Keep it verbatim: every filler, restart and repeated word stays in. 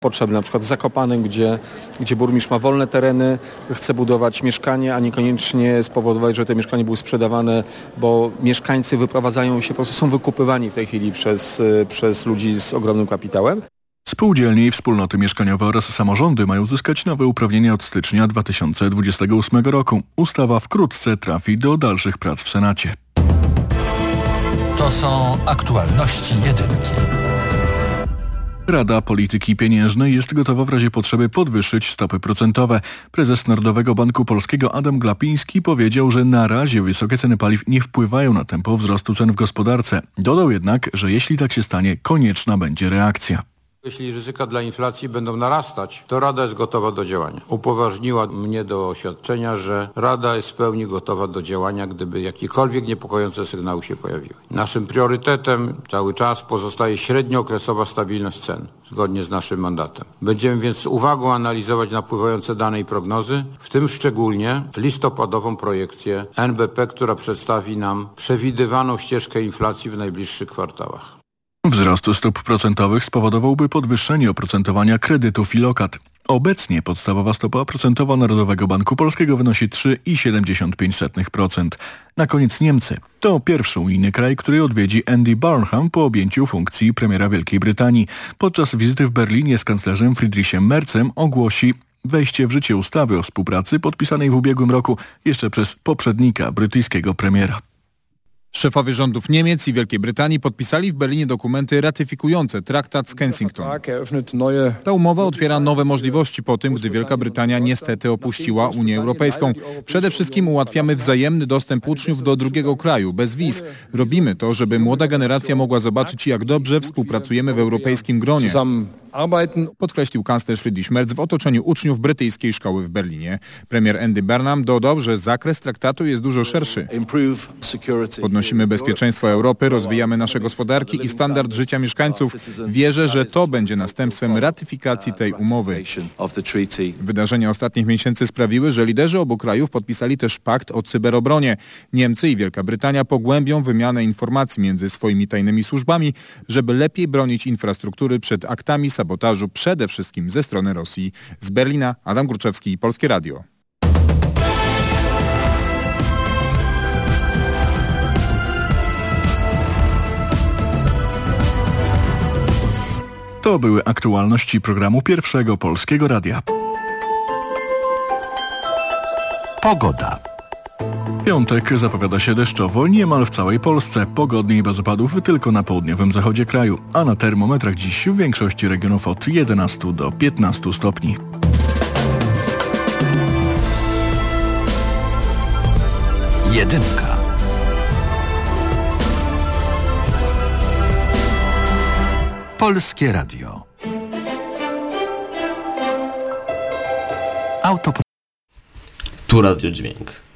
Potrzebne, na przykład w Zakopanem, gdzie, gdzie burmistrz ma wolne tereny, chce budować mieszkanie, a niekoniecznie spowodować, że te mieszkania były sprzedawane, bo mieszkańcy wyprowadzają się, po prostu są wykupywani w tej chwili przez, przez ludzi z ogromnym kapitałem. Spółdzielnie i wspólnoty mieszkaniowe oraz samorządy mają uzyskać nowe uprawnienia od stycznia dwa tysiące dwudziestego ósmego roku. Ustawa wkrótce trafi do dalszych prac w Senacie. To są aktualności jedynki. Rada Polityki Pieniężnej jest gotowa w razie potrzeby podwyższyć stopy procentowe. Prezes Narodowego Banku Polskiego Adam Glapiński powiedział, że na razie wysokie ceny paliw nie wpływają na tempo wzrostu cen w gospodarce. Dodał jednak, że jeśli tak się stanie, konieczna będzie reakcja. Jeśli ryzyka dla inflacji będą narastać, to Rada jest gotowa do działania. Upoważniła mnie do oświadczenia, że Rada jest w pełni gotowa do działania, gdyby jakiekolwiek niepokojące sygnały się pojawiły. Naszym priorytetem cały czas pozostaje średniookresowa stabilność cen, zgodnie z naszym mandatem. Będziemy więc z uwagą analizować napływające dane i prognozy, w tym szczególnie listopadową projekcję N B P, która przedstawi nam przewidywaną ścieżkę inflacji w najbliższych kwartałach. Wzrost stóp procentowych spowodowałby podwyższenie oprocentowania kredytów i lokat. Obecnie podstawowa stopa procentowa Narodowego Banku Polskiego wynosi trzy przecinek siedemdziesiąt pięć procent. Na koniec Niemcy. To pierwszy unijny kraj, który odwiedzi Andy Burnham po objęciu funkcji premiera Wielkiej Brytanii. Podczas wizyty w Berlinie z kanclerzem Friedrichem Merzem ogłosi wejście w życie ustawy o współpracy podpisanej w ubiegłym roku jeszcze przez poprzednika brytyjskiego premiera. Szefowie rządów Niemiec i Wielkiej Brytanii podpisali w Berlinie dokumenty ratyfikujące traktat z Kensington. Ta umowa otwiera nowe możliwości po tym, gdy Wielka Brytania niestety opuściła Unię Europejską. Przede wszystkim ułatwiamy wzajemny dostęp uczniów do drugiego kraju, bez wiz. Robimy to, żeby młoda generacja mogła zobaczyć, jak dobrze współpracujemy w europejskim gronie. Podkreślił kanclerz Friedrich Merz w otoczeniu uczniów brytyjskiej szkoły w Berlinie. Premier Andy Burnham dodał, że zakres traktatu jest dużo szerszy. Podnosimy bezpieczeństwo Europy, rozwijamy nasze gospodarki i standard życia mieszkańców. Wierzę, że to będzie następstwem ratyfikacji tej umowy. Wydarzenia ostatnich miesięcy sprawiły, że liderzy obu krajów podpisali też pakt o cyberobronie. Niemcy i Wielka Brytania pogłębią wymianę informacji między swoimi tajnymi służbami, żeby lepiej bronić infrastruktury przed aktami sabotażu, przede wszystkim ze strony Rosji. Z Berlina Adam Gruczewski, Polskie Radio. To były aktualności programu Pierwszego Polskiego Radia. Pogoda. Piątek zapowiada się deszczowo niemal w całej Polsce. Pogodnie i bez opadów tylko na południowym zachodzie kraju. A na termometrach dziś w większości regionów od jedenastu do piętnastu stopni. Jedynka. Polskie Radio. Auto. Tu Radio Dźwięk.